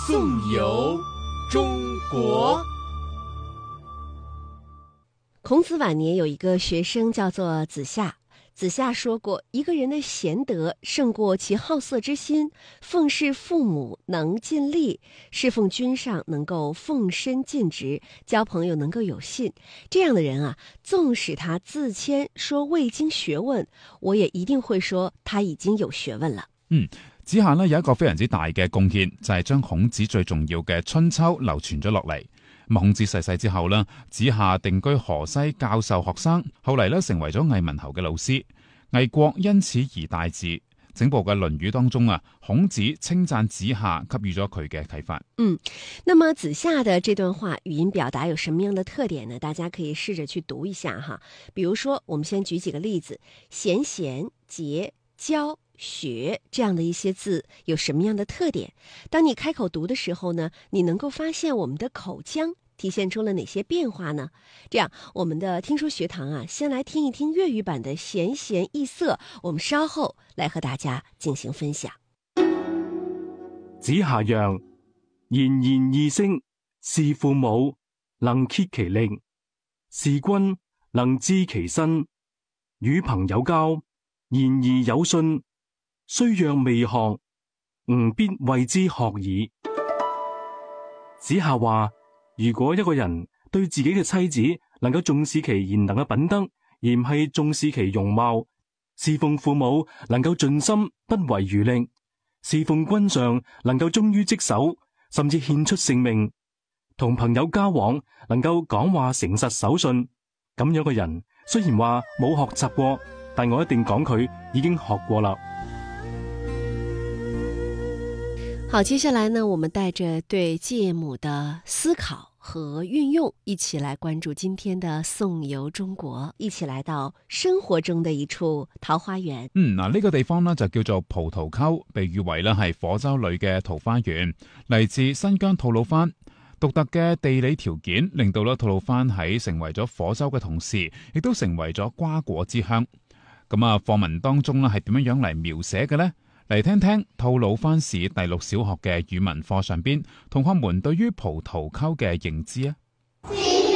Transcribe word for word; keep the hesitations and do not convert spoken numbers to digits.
送游中国。 孔子晚年有一个学生叫做子夏，子夏说过，一个人的贤德胜过其好色之心，奉事父母能尽力，侍奉君上能够奉身尽职，交朋友能够有信。这样的人啊，纵使他自谦说未经学問，我也一定會說他已經有學問了。 嗯，子夏呢有一個非常之大嘅貢獻，就係、是、將孔子最重要嘅春秋流傳咗落嚟。孔子逝世之後呢，子夏定居河西教授學生，後嚟呢成為咗魏文侯嘅老師。魏國因此而大治。整部嘅《論語》當中啊，孔子稱讚子夏，給予咗佢嘅啟發。 嗯，那麼子夏的這段話語音表達有什麼樣的特點呢？大家可以試着去讀一下哈。比如說，我們先舉幾個例子：賢賢、節、教、學這樣的一些字有什麼樣的特點？當你開口讀的時候呢，你能夠發現我們的口腔體現出了哪些變化呢？這樣，我們的聽說學堂啊，先來聽一聽粵語版的閒閒易色，我們稍後來和大家進行分享。 子夏曰：賢賢易色，事父母能竭其力，事君能致其身，與朋友交，言而有信，雖若未學，吾必謂之學矣。子夏話，如果一個人對自己嘅妻子能夠重視其賢能嘅品德，而唔係重視其容貌；侍奉父母能夠盡心不遺餘力；侍奉君上能夠忠於職守，甚至獻出性命；同朋友交往能夠講話誠實守信，咁樣嘅人雖然話冇學習過，但我一定講佢已經學過啦。 好，接下來呢，我們帶着對芥母的思考和運用，一起來關注今天的送遊中國，一起來到生活中的一處桃花源。 嗯，嗱，呢個地方呢就叫做葡萄溝，被譽為呢係火州裏嘅桃花源，嚟自新疆吐魯番。獨特嘅地理條件令到咧吐魯番喺成為咗火州嘅同時，亦都成為咗瓜果之鄉。咁啊，課文當中咧係點樣樣嚟描寫嘅呢？嚟聽聽吐魯番市第六小學嘅語文課上邊同學們對於葡萄溝嘅認知啊！